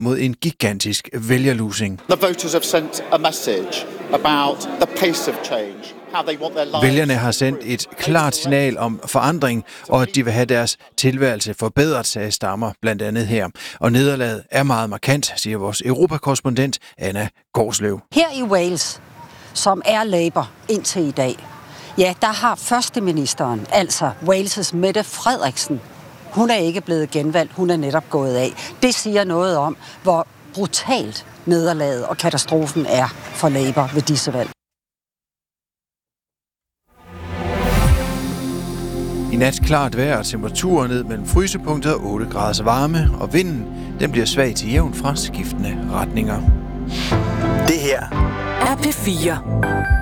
mod en gigantisk vælgerlusing. The voters have sent a message about the pace of change. Vælgerne har sendt et klart signal om forandring, og at de vil have deres tilværelse forbedret, sagde Starmer blandt andet her. Og nederlaget er meget markant, siger vores europakorrespondent Anna Gårdsløv. Her i Wales, som er Labour indtil i dag, ja, der har førsteministeren, altså Wales' Mette Frederiksen, hun er ikke blevet genvalgt, hun er netop gået af. Det siger noget om, hvor brutalt nederlaget og katastrofen er for Labour ved disse valg. I nat klart vejr og temperaturer ned mellem frysepunktet og 8 graders varme, og vinden den bliver svag til jævn fra skiftende retninger. Det her er P4.